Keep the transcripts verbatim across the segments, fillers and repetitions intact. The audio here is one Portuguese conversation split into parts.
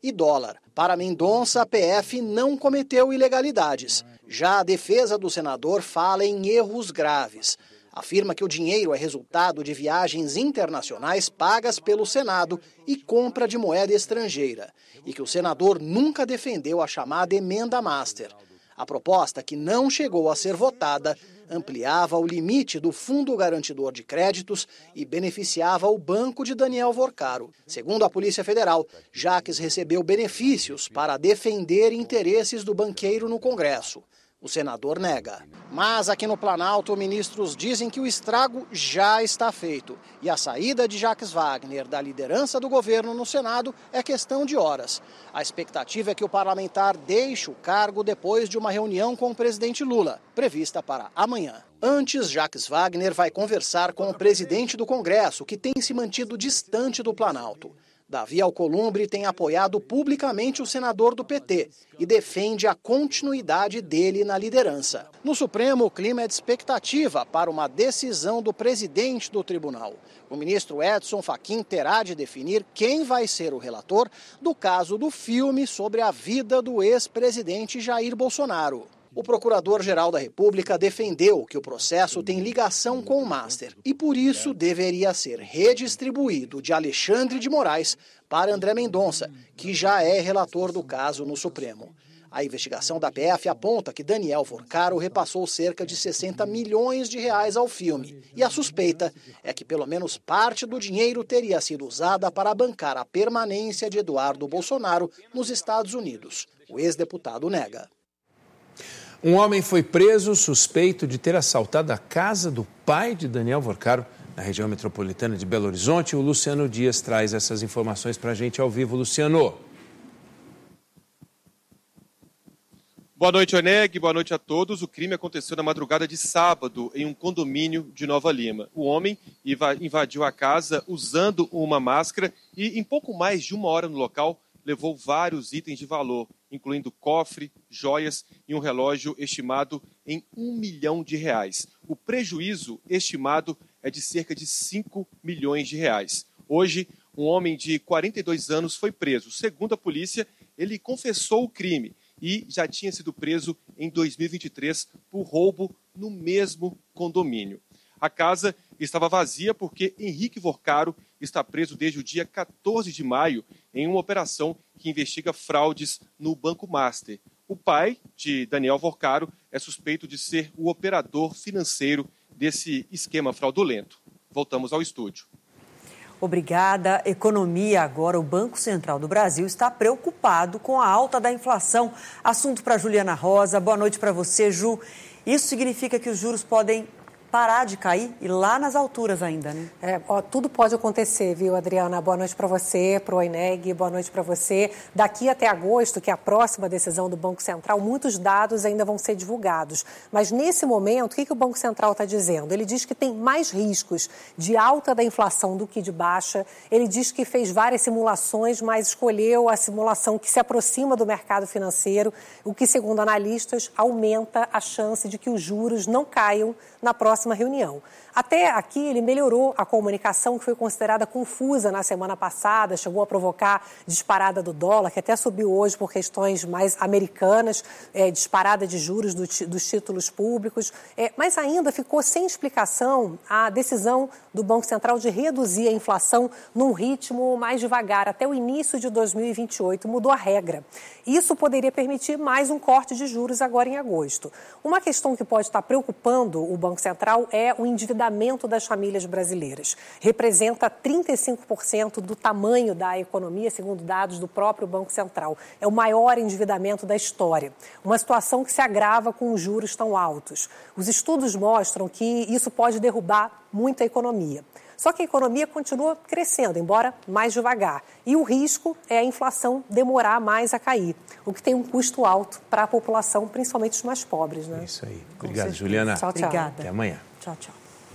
e dólar. Para Mendonça, a P F não cometeu ilegalidades. Já a defesa do senador fala em erros graves. Afirma que o dinheiro é resultado de viagens internacionais pagas pelo Senado e compra de moeda estrangeira, e que o senador nunca defendeu a chamada emenda master. A proposta, que não chegou a ser votada, ampliava o limite do Fundo Garantidor de Créditos e beneficiava o banco de Daniel Vorcaro. Segundo a Polícia Federal, Jacques recebeu benefícios para defender interesses do banqueiro no Congresso. O senador nega. Mas aqui no Planalto, ministros dizem que o estrago já está feito. E a saída de Jacques Wagner da liderança do governo no Senado é questão de horas. A expectativa é que o parlamentar deixe o cargo depois de uma reunião com o presidente Lula, prevista para amanhã. Antes, Jacques Wagner vai conversar com o presidente do Congresso, que tem se mantido distante do Planalto. Davi Alcolumbre tem apoiado publicamente o senador do P T e defende a continuidade dele na liderança. No Supremo, o clima é de expectativa para uma decisão do presidente do tribunal. O ministro Edson Fachin terá de definir quem vai ser o relator do caso do filme sobre a vida do ex-presidente Jair Bolsonaro. O Procurador-Geral da República defendeu que o processo tem ligação com o Master e, por isso, deveria ser redistribuído de Alexandre de Moraes para André Mendonça, que já é relator do caso no Supremo. A investigação da P F aponta que Daniel Vorcaro repassou cerca de sessenta milhões de reais ao filme. E a suspeita é que pelo menos parte do dinheiro teria sido usada para bancar a permanência de Eduardo Bolsonaro nos Estados Unidos. O ex-deputado nega. Um homem foi preso suspeito de ter assaltado a casa do pai de Daniel Vorcaro, na região metropolitana de Belo Horizonte. O Luciano Dias traz essas informações para a gente ao vivo. Luciano. Boa noite, Oneg. Boa noite a todos. O crime aconteceu na madrugada de sábado em um condomínio de Nova Lima. O homem invadiu a casa usando uma máscara e, em pouco mais de uma hora no local, levou vários itens de valor, incluindo cofre, joias e um relógio estimado em um milhão de reais. O prejuízo estimado é de cerca de cinco milhões de reais. Hoje, um homem de quarenta e dois anos foi preso. Segundo a polícia, ele confessou o crime e já tinha sido preso em dois mil e vinte e três por roubo no mesmo condomínio. A casa estava vazia porque Henrique Vorcaro está preso desde o dia quatorze de maio em uma operação que investiga fraudes no Banco Master. O pai de Daniel Vorcaro é suspeito de ser o operador financeiro desse esquema fraudulento. Voltamos ao estúdio. Obrigada. Economia agora. O Banco Central do Brasil está preocupado com a alta da inflação. Assunto para Juliana Rosa. Boa noite para você, Ju. Isso significa que os juros podem parar de cair e lá nas alturas ainda, né? É, ó, tudo pode acontecer, viu, Adriana? Boa noite para você, para o Oneg, boa noite para você. Daqui até agosto, que é a próxima decisão do Banco Central, muitos dados ainda vão ser divulgados. Mas nesse momento, o que, que o Banco Central está dizendo? Ele diz que tem mais riscos de alta da inflação do que de baixa. Ele diz que fez várias simulações, mas escolheu a simulação que se aproxima do mercado financeiro, o que, segundo analistas, aumenta a chance de que os juros não caiam na próxima reunião. Até aqui ele melhorou a comunicação que foi considerada confusa na semana passada, chegou a provocar disparada do dólar, que até subiu hoje por questões mais americanas, é, disparada de juros do, dos títulos públicos, é, mas ainda ficou sem explicação a decisão do Banco Central de reduzir a inflação num ritmo mais devagar, até o início de dois mil e vinte e oito, mudou a regra. Isso poderia permitir mais um corte de juros agora em agosto. Uma questão que pode estar preocupando o Banco Central é o endividamento das famílias brasileiras. Representa trinta e cinco por cento do tamanho da economia, segundo dados do próprio Banco Central. É o maior endividamento da história. Uma situação que se agrava com os juros tão altos. Os estudos mostram que isso pode derrubar muito a economia. Só que a economia continua crescendo, embora mais devagar. E o risco é a inflação demorar mais a cair, o que tem um custo alto para a população, principalmente os mais pobres, né? Isso aí. Obrigado, Juliana. Tchau, tchau. Obrigada. Até amanhã. Tchau, tchau.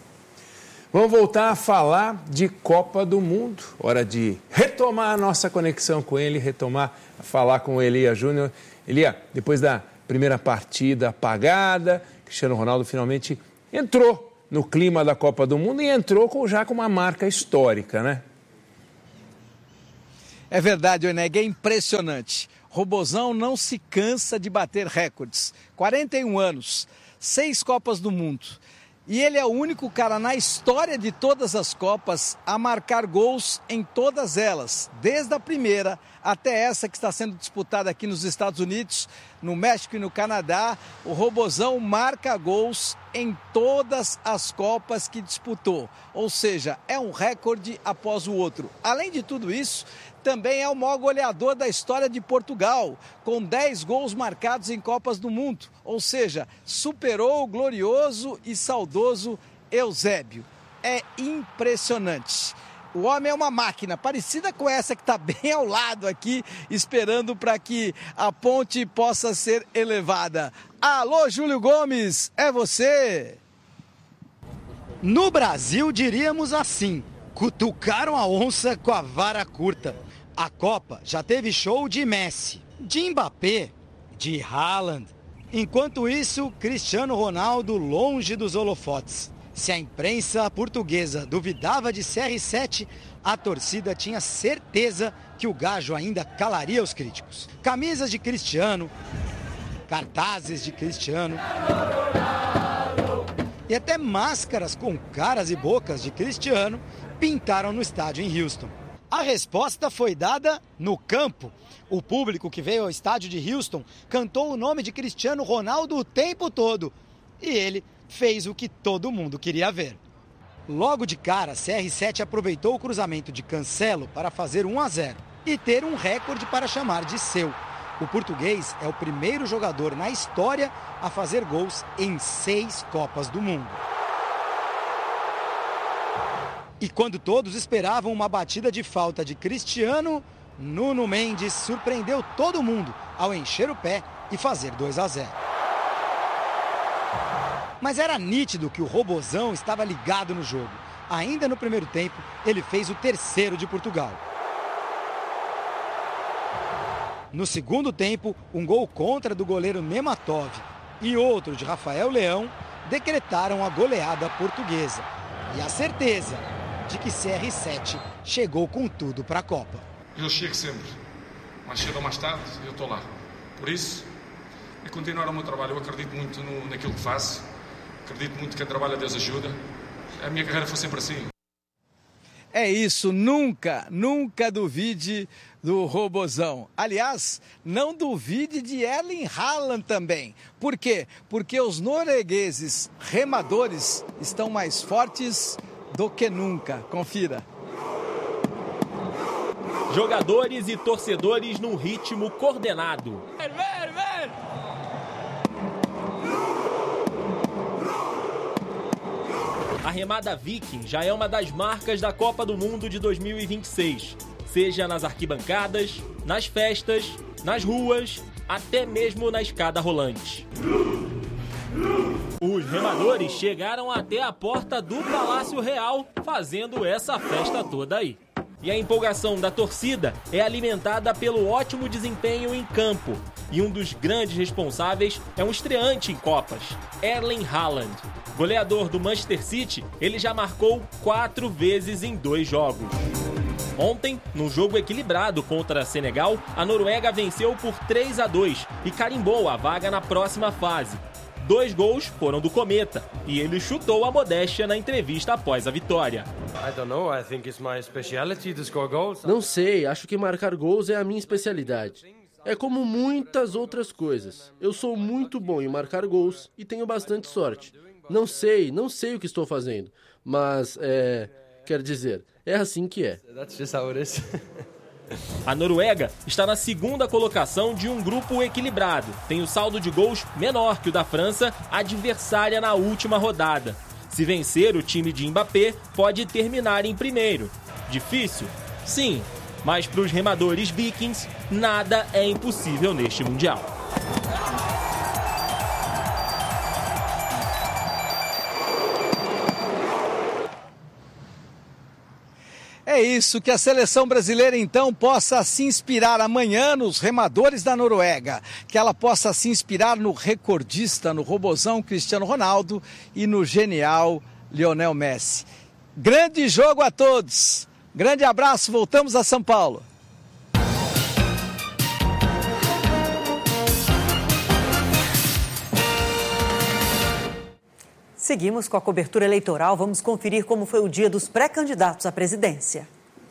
Vamos voltar a falar de Copa do Mundo. Hora de retomar a nossa conexão com ele, retomar a falar com o Elia Júnior. Elia, depois da primeira partida apagada, Cristiano Ronaldo finalmente entrou no clima da Copa do Mundo e entrou com, já com uma marca histórica, né? É verdade, Oneg, é impressionante. Robozão não se cansa de bater recordes. quarenta e um anos, seis Copas do Mundo. E ele é o único cara na história de todas as Copas a marcar gols em todas elas, desde a primeira até essa que está sendo disputada aqui nos Estados Unidos, no México e no Canadá. O Robozão marca gols em todas as Copas que disputou, ou seja, é um recorde após o outro. Além de tudo isso, também é o maior goleador da história de Portugal, com dez gols marcados em Copas do Mundo, ou seja, superou o glorioso e saudoso Eusébio. É impressionante. O homem é uma máquina, parecida com essa que está bem ao lado aqui, esperando para que a ponte possa ser elevada. Alô, Júlio Gomes, é você! No Brasil, diríamos assim, cutucaram a onça com a vara curta. A Copa já teve show de Messi, de Mbappé, de Haaland. Enquanto isso, Cristiano Ronaldo longe dos holofotes. Se a imprensa portuguesa duvidava de C R sete, a torcida tinha certeza que o gajo ainda calaria os críticos. Camisas de Cristiano, cartazes de Cristiano e até máscaras com caras e bocas de Cristiano pintaram no estádio em Houston. A resposta foi dada no campo. O público que veio ao estádio de Houston cantou o nome de Cristiano Ronaldo o tempo todo. E ele fez o que todo mundo queria ver. Logo de cara, C R sete aproveitou o cruzamento de Cancelo para fazer um a zero e ter um recorde para chamar de seu. O português é o primeiro jogador na história a fazer gols em seis Copas do Mundo. E quando todos esperavam uma batida de falta de Cristiano, Nuno Mendes surpreendeu todo mundo ao encher o pé e fazer dois a zero. Mas era nítido que o Robozão estava ligado no jogo. Ainda no primeiro tempo, ele fez o terceiro de Portugal. No segundo tempo, um gol contra do goleiro Nematov e outro de Rafael Leão decretaram a goleada portuguesa. E a certeza de que C R sete chegou com tudo para a Copa. Eu chego sempre, mais cedo ou mais tarde, eu estou lá. Por isso, é continuar o meu trabalho. Eu acredito muito no, naquilo que faço, acredito muito que quem trabalha Deus ajuda. A minha carreira foi sempre assim. É isso, nunca, nunca duvide do Robozão. Aliás, não duvide de Erling Haaland também. Por quê? Porque os noruegueses remadores estão mais fortes do que nunca. Confira. Jogadores e torcedores num ritmo coordenado. Ver, ver, ver. A remada Viking já é uma das marcas da Copa do Mundo de dois mil e vinte e seis. Seja nas arquibancadas, nas festas, nas ruas, até mesmo na escada rolante. Os remadores chegaram até a porta do Palácio Real fazendo essa festa toda aí. E a empolgação da torcida é alimentada pelo ótimo desempenho em campo. E um dos grandes responsáveis é um estreante em Copas, Erling Haaland. Goleador do Manchester City, ele já marcou quatro vezes em dois jogos. Ontem, num jogo equilibrado contra Senegal, a Noruega venceu por três a dois e carimbou a vaga na próxima fase. Dois gols foram do Cometa e ele chutou a modéstia na entrevista após a vitória. Não sei, acho que marcar gols é a minha especialidade. É como muitas outras coisas. Eu sou muito bom em marcar gols e tenho bastante sorte. Não sei, não sei o que estou fazendo, mas, é... quer dizer, é assim que é. A Noruega está na segunda colocação de um grupo equilibrado. Tem o saldo de gols menor que o da França, adversária na última rodada. Se vencer, o time de Mbappé pode terminar em primeiro. Difícil? Sim, mas para os remadores vikings, nada é impossível neste Mundial. É isso, que a seleção brasileira então possa se inspirar amanhã nos remadores da Noruega, que ela possa se inspirar no recordista, no robozão Cristiano Ronaldo e no genial Lionel Messi. Grande jogo a todos, grande abraço, voltamos a São Paulo. Seguimos com a cobertura eleitoral. Vamos conferir como foi o dia dos pré-candidatos à presidência.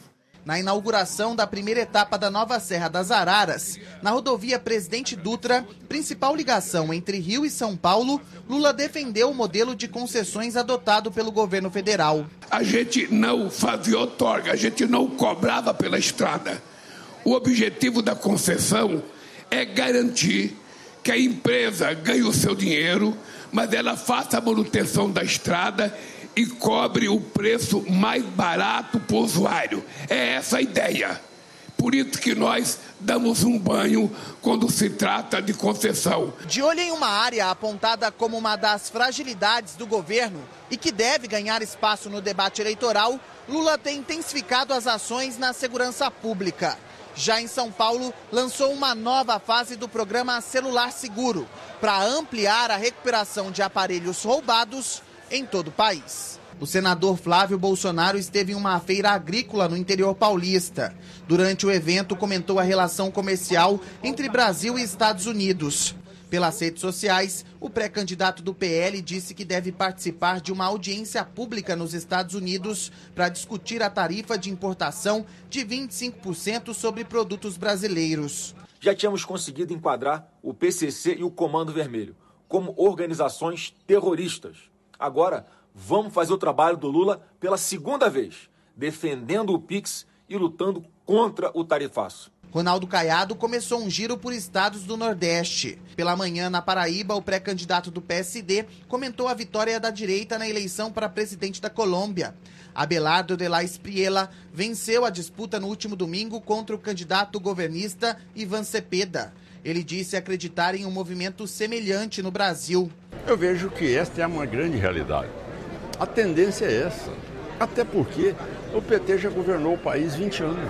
Na inauguração da primeira etapa da nova Serra das Araras, na rodovia Presidente Dutra, principal ligação entre Rio e São Paulo, Lula defendeu o modelo de concessões adotado pelo governo federal. A gente não fazia outorga, a gente não cobrava pela estrada. O objetivo da concessão é garantir que a empresa ganhe o seu dinheiro, mas ela faça a manutenção da estrada e cobre o preço mais barato para o usuário. É essa a ideia. Por isso que nós damos um banho quando se trata de concessão. De olho em uma área apontada como uma das fragilidades do governo e que deve ganhar espaço no debate eleitoral, Lula tem intensificado as ações na segurança pública. Já em São Paulo, lançou uma nova fase do programa Celular Seguro, para ampliar a recuperação de aparelhos roubados em todo o país. O senador Flávio Bolsonaro esteve em uma feira agrícola no interior paulista. Durante o evento, comentou a relação comercial entre Brasil e Estados Unidos. Pelas redes sociais, o pré-candidato do P L disse que deve participar de uma audiência pública nos Estados Unidos para discutir a tarifa de importação de vinte e cinco por cento sobre produtos brasileiros. Já tínhamos conseguido enquadrar o P C C e o Comando Vermelho como organizações terroristas. Agora, vamos fazer o trabalho do Lula pela segunda vez, defendendo o Pix e lutando contra o tarifaço. Ronaldo Caiado começou um giro por estados do Nordeste. Pela manhã, na Paraíba, o pré-candidato do P S D comentou a vitória da direita na eleição para presidente da Colômbia. Abelardo de la Espriella venceu a disputa no último domingo contra o candidato governista Ivan Cepeda. Ele disse acreditar em um movimento semelhante no Brasil. Eu vejo que esta é uma grande realidade. A tendência é essa. Até porque o P T já governou o país vinte anos.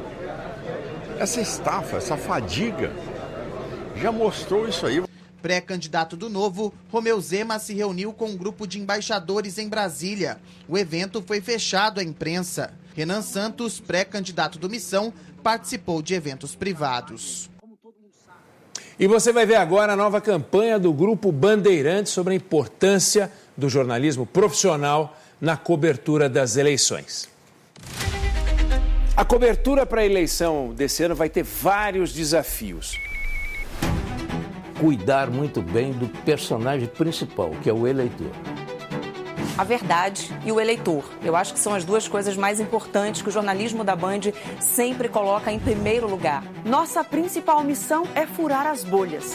Essa estafa, essa fadiga, já mostrou isso aí. Pré-candidato do Novo, Romeu Zema se reuniu com um grupo de embaixadores em Brasília. O evento foi fechado à imprensa. Renan Santos, pré-candidato do Missão, participou de eventos privados. E você vai ver agora a nova campanha do Grupo Bandeirantes sobre a importância do jornalismo profissional na cobertura das eleições. A cobertura para a eleição desse ano vai ter vários desafios. Cuidar muito bem do personagem principal, que é o eleitor. A verdade e o eleitor. Eu acho que são as duas coisas mais importantes que o jornalismo da Band sempre coloca em primeiro lugar. Nossa principal missão é furar as bolhas.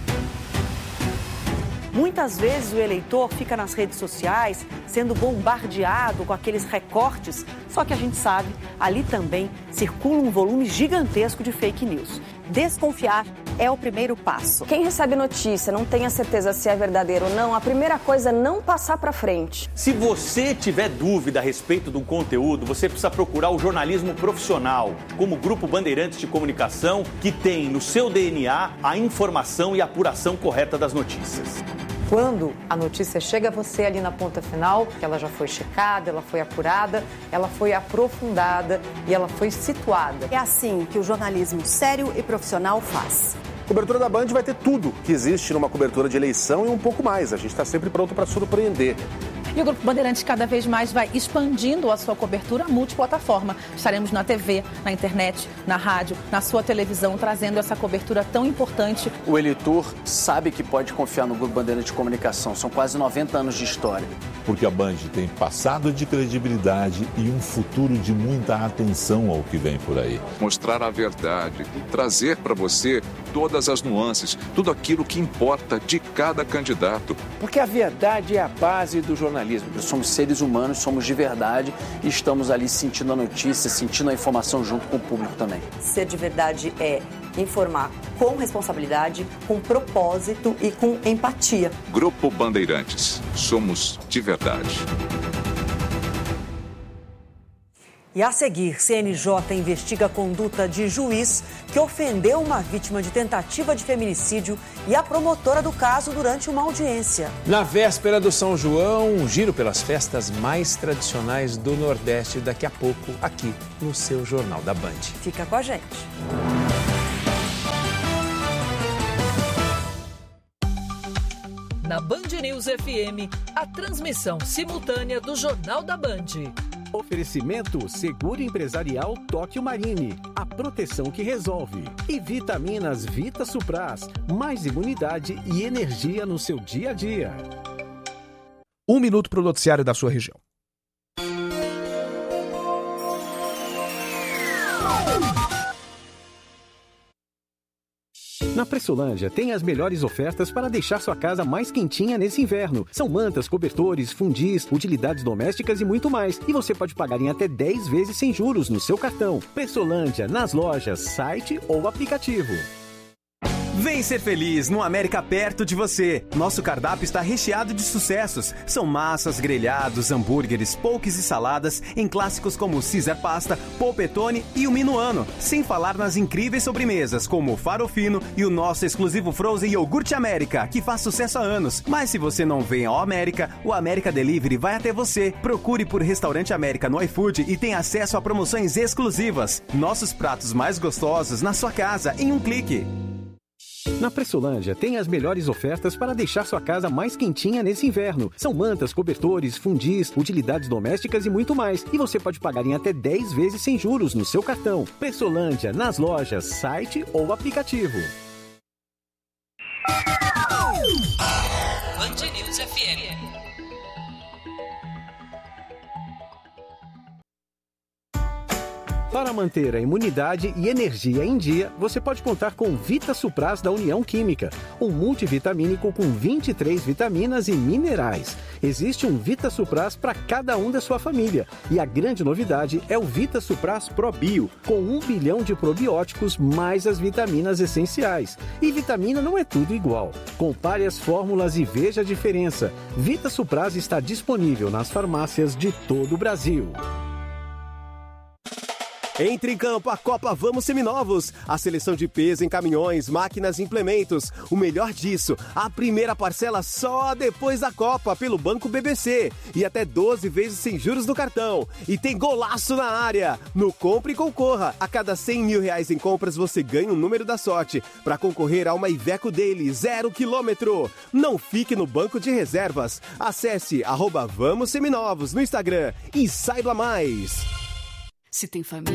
Muitas vezes o eleitor fica nas redes sociais sendo bombardeado com aqueles recortes, só que a gente sabe, ali também circula um volume gigantesco de fake news. Desconfiar é o primeiro passo. Quem recebe notícia, não tem a certeza se é verdadeiro ou não, a primeira coisa é não passar para frente. Se você tiver dúvida a respeito do conteúdo, você precisa procurar o jornalismo profissional, como o Grupo Bandeirantes de Comunicação, que tem no seu D N A a informação e a apuração correta das notícias. Quando a notícia chega a você ali na ponta final, que ela já foi checada, ela foi apurada, ela foi aprofundada e ela foi situada. É assim que o jornalismo sério e profissional faz. A cobertura da Band vai ter tudo que existe numa cobertura de eleição e um pouco mais. A gente está sempre pronto para surpreender. E o Grupo Bandeirantes cada vez mais vai expandindo a sua cobertura multiplataforma. Estaremos na T V, na internet, na rádio, na sua televisão, trazendo essa cobertura tão importante. O eleitor sabe que pode confiar no Grupo Bandeirantes de Comunicação. São quase noventa anos de história. Porque a Band tem passado de credibilidade e um futuro de muita atenção ao que vem por aí. Mostrar a verdade, trazer para você todas as nuances, tudo aquilo que importa de cada candidato. Porque a verdade é a base do jornalismo. Nós somos seres humanos, somos de verdade e estamos ali sentindo a notícia, sentindo a informação junto com o público também. Ser de verdade é informar com responsabilidade, com propósito e com empatia. Grupo Bandeirantes. Somos de verdade. E a seguir, C N J investiga a conduta de juiz que ofendeu uma vítima de tentativa de feminicídio e a promotora do caso durante uma audiência. Na véspera do São João, um giro pelas festas mais tradicionais do Nordeste daqui a pouco, aqui no seu Jornal da Band. Fica com a gente. na Band News F M, a transmissão simultânea do Jornal da Band. Oferecimento Seguro Empresarial Tóquio Marine, a proteção que resolve. E vitaminas Vita Supras, mais imunidade e energia no seu dia a dia. Um minuto para o noticiário da sua região. Na Pressolândia tem as melhores ofertas para deixar sua casa mais quentinha nesse inverno. São mantas, cobertores, fundis, utilidades domésticas e muito mais. E você pode pagar em até dez vezes sem juros no seu cartão. Pressolândia, nas lojas, site ou aplicativo. Vem ser feliz no América perto de você. Nosso cardápio está recheado de sucessos. São massas, grelhados, hambúrgueres, poques e saladas em clássicos como Caesar Pasta, Polpettone e o Minuano. Sem falar nas incríveis sobremesas como o Farofino e o nosso exclusivo Frozen Iogurte América, que faz sucesso há anos. Mas se você não vem ao América, o América Delivery vai até você. Procure por Restaurante América no iFood e tenha acesso a promoções exclusivas. Nossos pratos mais gostosos na sua casa em um clique. Na Pressolândia tem as melhores ofertas para deixar sua casa mais quentinha nesse inverno. São mantas, cobertores, fundis, utilidades domésticas e muito mais. E você pode pagar em até dez vezes sem juros no seu cartão. Pressolândia, nas lojas, site ou aplicativo. Band News F M. Para manter a imunidade e energia em dia, você pode contar com Vita Supras da União Química, um multivitamínico com vinte e três vitaminas e minerais. Existe um Vita Supras para cada um da sua família. E a grande novidade é o Vita Supras Pro Bio, com um bilhão de probióticos mais as vitaminas essenciais. E vitamina não é tudo igual. Compare as fórmulas e veja a diferença. Vita Supras está disponível nas farmácias de todo o Brasil. Entre em campo a Copa Vamos Seminovos. A seleção de peso em caminhões, máquinas e implementos. O melhor disso, a primeira parcela só depois da Copa pelo Banco B B C. E até doze vezes sem juros no cartão. E tem golaço na área. No Compre e Concorra. A cada cem mil reais em compras você ganha um número da sorte para concorrer a uma Iveco Daily zero quilômetro. Não fique no banco de reservas. Acesse arroba Vamos Seminovos no Instagram e saiba mais. Se tem família.